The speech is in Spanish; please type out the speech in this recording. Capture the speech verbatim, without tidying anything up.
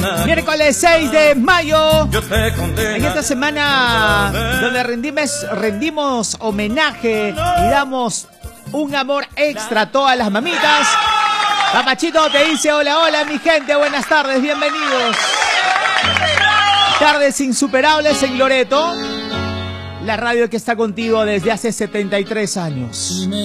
Miércoles seis de mayo. En esta semana donde rendimos, rendimos homenaje y damos un amor extra a todas las mamitas. Papachito te dice hola, hola mi gente, buenas tardes, bienvenidos. Tardes insuperables en Loreto, la radio que está contigo desde hace setenta y tres años.